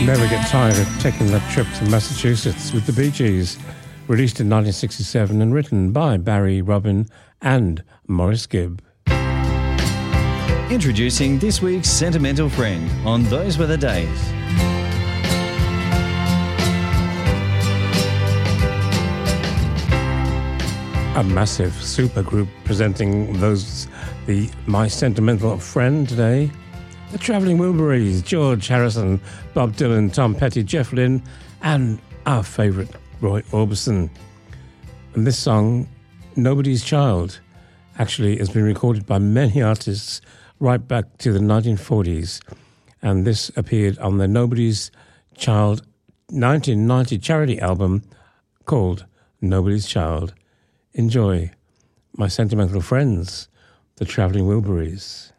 Never get tired of taking that trip to Massachusetts with the Bee Gees, released in 1967 and written by Barry, Robin and Maurice Gibb. Introducing this week's Sentimental Friend on Those Were the Days. A massive supergroup presenting my sentimental friend today. The Travelling Wilburys, George Harrison, Bob Dylan, Tom Petty, Jeff Lynne, and our favourite, Roy Orbison. And this song, Nobody's Child, actually has been recorded by many artists right back to the 1940s. And this appeared on the Nobody's Child 1990 charity album called Nobody's Child. Enjoy, my sentimental friends, the Travelling Wilburys.